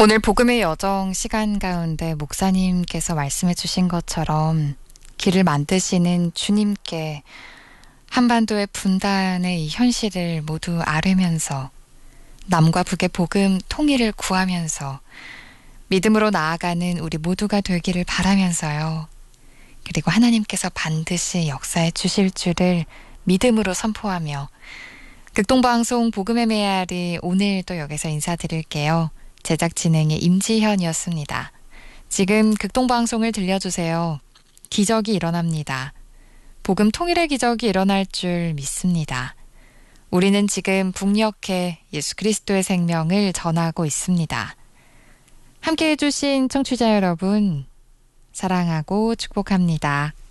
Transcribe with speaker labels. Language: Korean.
Speaker 1: 오늘 복음의 여정 시간 가운데 목사님께서 말씀해 주신 것처럼 길을 만드시는 주님께 한반도의 분단의 이 현실을 모두 아뢰면서 남과 북의 복음 통일을 구하면서 믿음으로 나아가는 우리 모두가 되기를 바라면서요. 그리고 하나님께서 반드시 역사해 주실 줄을 믿음으로 선포하며 극동방송 복음의 메아리 오늘도 여기서 인사드릴게요. 제작 진행의 임지현이었습니다. 지금 극동방송을 들려주세요. 기적이 일어납니다. 복음 통일의 기적이 일어날 줄 믿습니다. 우리는 지금 북녘에 예수 그리스도의 생명을 전하고 있습니다. 함께해 주신 청취자 여러분, 사랑하고 축복합니다.